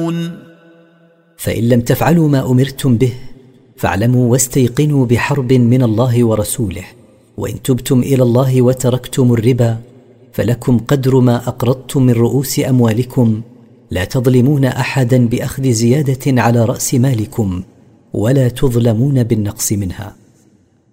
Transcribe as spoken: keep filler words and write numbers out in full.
تفعلون فإن لم تفعلوا ما أمرتم به فاعلموا واستيقنوا بحرب من الله ورسوله، وإن تبتم إلى الله وتركتم الربا فلكم قدر ما أقرضتم من رؤوس أموالكم، لا تظلمون أحدا بأخذ زيادة على رأس مالكم ولا تظلمون بالنقص منها.